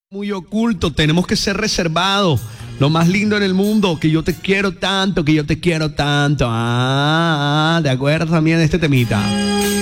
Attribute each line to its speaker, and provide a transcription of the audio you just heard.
Speaker 1: Muy oculto, tenemos que ser reservados. Lo más lindo en el mundo, que yo te quiero tanto, que yo te quiero tanto. ¿Te acuerdas también de este temita?